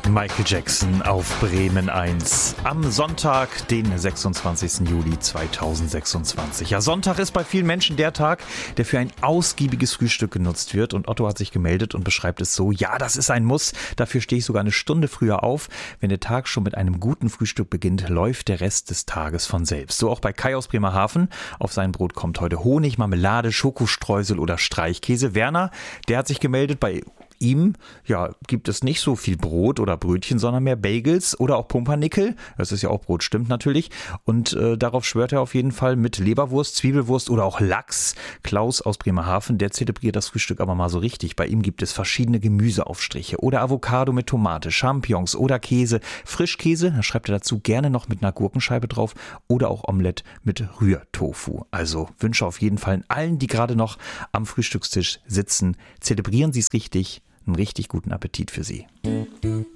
Michael Jackson auf Bremen 1 am Sonntag, den 26. Juli 2026. Ja, Sonntag ist bei vielen Menschen der Tag, der für ein ausgiebiges Frühstück genutzt wird. Und Otto hat sich gemeldet und beschreibt es so: Ja, das ist ein Muss. Dafür stehe ich sogar eine Stunde früher auf. Wenn der Tag schon mit einem guten Frühstück beginnt, läuft der Rest des Tages von selbst. So auch bei Kai aus Bremerhaven. Auf sein Brot kommt heute Honig, Marmelade, Schokostreusel oder Streichkäse. Werner, der hat sich gemeldet, bei ihm gibt es nicht so viel Brot oder Brötchen, sondern mehr Bagels oder auch Pumpernickel. Das ist ja auch Brot, stimmt natürlich. Und darauf schwört er auf jeden Fall mit Leberwurst, Zwiebelwurst oder auch Lachs. Klaus aus Bremerhaven, der zelebriert das Frühstück aber mal so richtig. Bei ihm gibt es verschiedene Gemüseaufstriche oder Avocado mit Tomate, Champignons oder Käse. Frischkäse, da schreibt er dazu gerne noch mit einer Gurkenscheibe drauf oder auch Omelette mit Rührtofu. Also Wünsche auf jeden Fall allen, die gerade noch am Frühstückstisch sitzen. Zelebrieren Sie es richtig. Einen richtig guten Appetit für Sie.